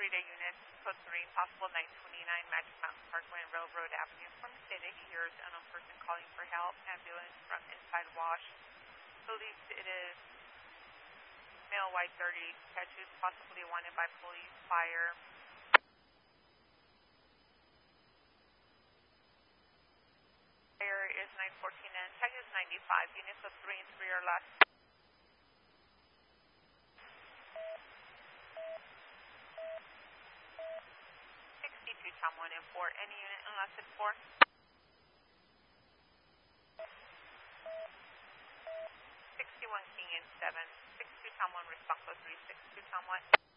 Rita units, code 3, possible 929 Magic Mountain Parkway and Railroad Avenue. From the data here is unknown person calling for help. Ambulance from inside wash. Believes it is male white 30 tattoos, possibly wanted by police, fire. Fire is 914 and tag is 95. Units of 3 and 3 are last. 62 Tom 1 and 4. Any unit unlasted 4. 61 King and 7. 62 Tom 1 response code 3. 62 Tom 1.